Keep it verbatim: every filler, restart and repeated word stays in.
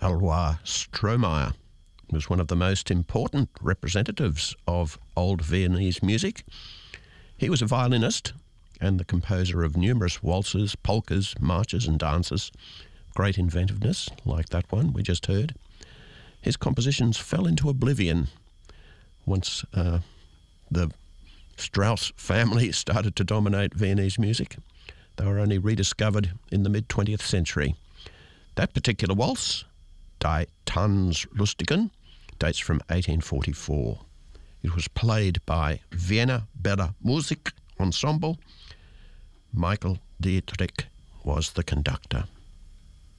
Alois Strohmeyer was one of the most important representatives of old Viennese music. He was a violinist and the composer of numerous waltzes, polkas, marches and dances. Great inventiveness, like that one we just heard. His compositions fell into oblivion once uh, the Strauss family started to dominate Viennese music. They were only rediscovered in the mid-twentieth century. That particular waltz, Die Tanzlustigen, dates from eighteen forty-four. It was played by Vienna Bella Musik Ensemble. Michael Dietrich was the conductor.